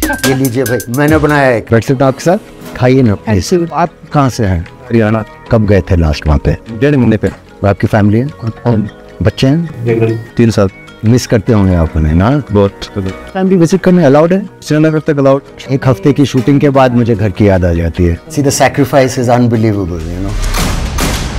ये लीजिए भाई, मैंने बनाया है। बैठ सकता आपके साथ, खाइए ना। आप कहाँ से हैं? हरियाणा। कब गए थे लास्ट वहाँ पे? 1.5 महीने पे। आपकी फैमिली है, बच्चे हैं? 3 साल। मिस करते होंगे आप उन्हें ना? बहुत। फैमिली विजिट करने अलाउड है? श्रीनगर तक अलाउड। एक हफ्ते की शूटिंग के बाद मुझे घर की याद आ जाती है। See the sacrifice is unbelievable, you know.